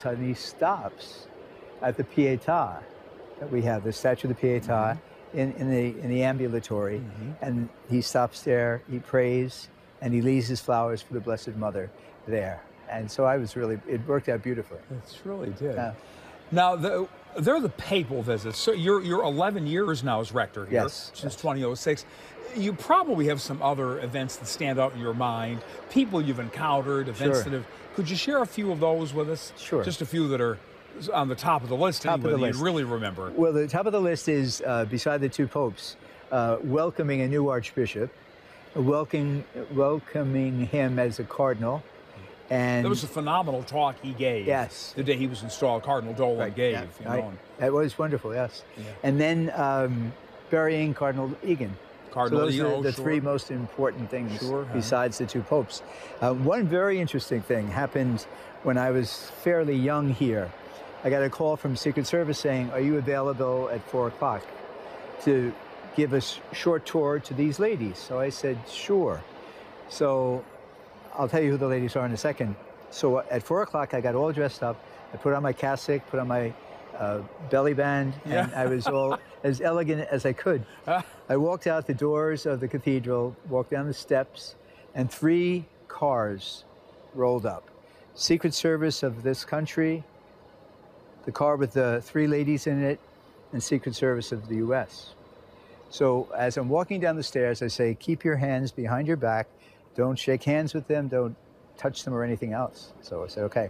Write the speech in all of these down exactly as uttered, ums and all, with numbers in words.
And he stops at the Pietà that we have, the statue of the Pietà, mm-hmm. in, in, the, in the ambulatory, mm-hmm. and he stops there, he prays, and he leaves his flowers for the Blessed Mother there. And so I was really, it worked out beautifully. It really did. Uh, now, the, they're the papal visits. So you're, you're eleven years now as rector here, yes, since yes. twenty oh six. You probably have some other events that stand out in your mind, people you've encountered, events sure. that have, could you share a few of those with us? Sure. Just a few that are on the top of the list, top anyway, of the that list. you'd really remember. Well, the top of the list is, uh, beside the two popes, uh, welcoming a new archbishop, welcoming, welcoming him as a cardinal. And that was a phenomenal talk he gave. Yes. The day he was installed, Cardinal Dolan right. gave. Yeah. You know, right. That was wonderful, yes. Yeah. And then um, burying Cardinal Egan. Cardinal so those Egan, are oh, the sure. three most important things sure, besides huh? the two popes. Uh, one very interesting thing happened when I was fairly young here. I got a call from Secret Service saying, are you available at four o'clock to give a short tour to these ladies? So I said, sure. So I'll tell you who the ladies are in a second. So at four o'clock, I got all dressed up. I put on my cassock, put on my uh, belly band, and yeah. I was all as elegant as I could. I walked out the doors of the cathedral, walked down the steps, and three cars rolled up. Secret Service of this country, the car with the three ladies in it, and Secret Service of the U S. So as I'm walking down the stairs, I say, keep your hands behind your back. Don't shake hands with them. Don't touch them or anything else. So I said, okay.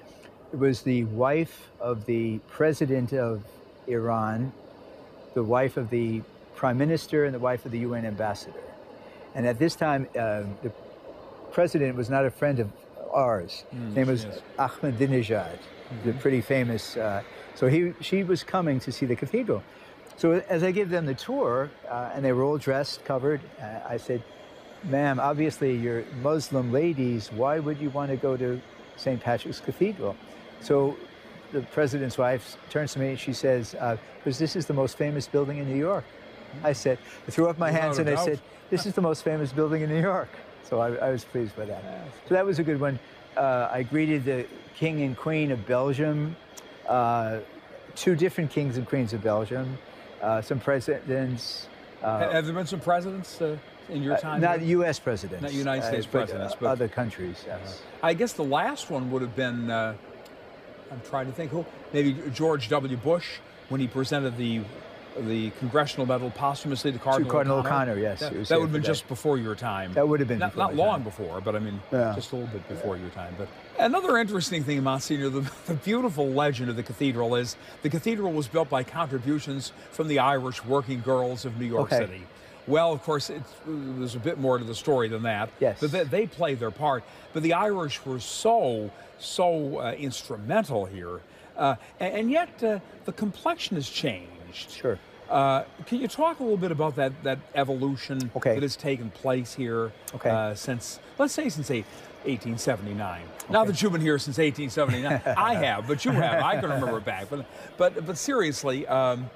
It was the wife of the president of Iran, the wife of the prime minister, and the wife of the U N ambassador. And at this time, uh, the president was not a friend of ours. Mm, His name was yes. Ahmadinejad, mm-hmm. the pretty famous. Uh, so he, she was coming to see the cathedral. So as I give them the tour, uh, and they were all dressed, covered, uh, I said, ma'am, obviously you're Muslim ladies. Why would you want to go to Saint Patrick's Cathedral? So the president's wife turns to me and she says, uh, because this is the most famous building in New York. I said, I threw up my Without hands and I doubt. said, this is the most famous building in New York. So I, I was pleased by that. Yes. So that was a good one. Uh, I greeted the King and Queen of Belgium, uh, two different kings and queens of Belgium, uh, some presidents. Uh, Have there been some presidents uh, in your time? Uh, not here? U S presidents. Not United States uh, but, presidents, uh, but other countries, yes. Uh, I guess the last one would have been, uh, I'm trying to think who, maybe George W. Bush, when he presented the the Congressional Medal posthumously to Cardinal, to Cardinal O'Connor. O'Connor, yes. That, it was that would have been that. just before your time. That would have been not, before not my long time. before, but I mean, yeah. just a little bit before your time. But another interesting thing, Monsignor, the, the beautiful legend of the cathedral is the cathedral was built by contributions from the Irish working girls of New York okay. City. Well, of course, it's, there's a bit more to the story than that. Yes. But they, they played their part. But the Irish were so, so uh, instrumental here. Uh, and, and yet, uh, the complexion has changed. Sure. Uh, can you talk a little bit about that, that evolution okay. that has taken place here okay. uh, since, let's say, since eighteen seventy-nine? Okay. Not that you've been here since eighteen seventy-nine. I have, but you have. I can remember back. But, but, but seriously, um,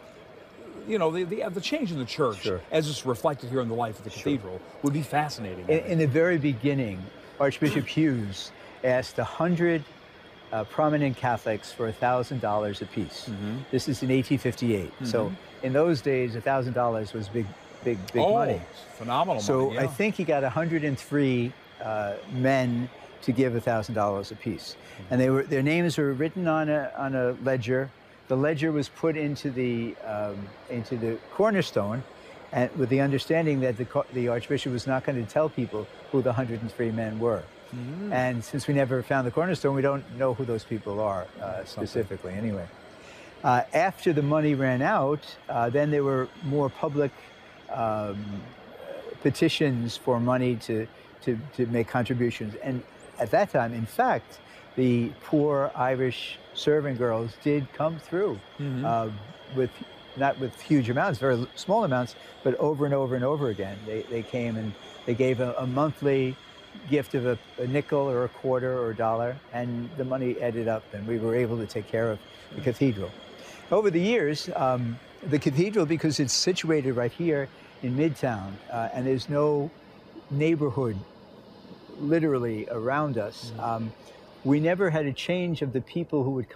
you know, the, the, the change in the church, sure. as it's reflected here in the life of the cathedral, sure. would be fascinating. In, in the very beginning, Archbishop Hughes asked a hundred uh, prominent Catholics for a thousand dollars apiece. Mm-hmm. This is in eighteen fifty-eight. Mm-hmm. So in those days, a thousand dollars was big, big, big oh, money. Phenomenal so money. So yeah. I think he got one hundred three uh, men to give a thousand dollars apiece, mm-hmm. and they were their names were written on a on a ledger. The ledger was put into the um, into the cornerstone, and with the understanding that the the Archbishop was not going to tell people who the one hundred three men were. Mm-hmm. And since we never found the cornerstone, we don't know who those people are uh, specifically. Anyway, uh, after the money ran out, uh, then there were more public um, petitions for money to, to to make contributions. And at that time, in fact, the poor Irish servant girls did come through mm-hmm. uh, with not with huge amounts, very small amounts, but over and over and over again. They they came and they gave a, a monthly gift of a, a nickel or a quarter or a dollar, and the money added up, and we were able to take care of the cathedral. Over the years, um, the cathedral, because it's situated right here in Midtown, uh, and there's no neighborhood literally around us, mm-hmm. um, we never had a change of the people who would come.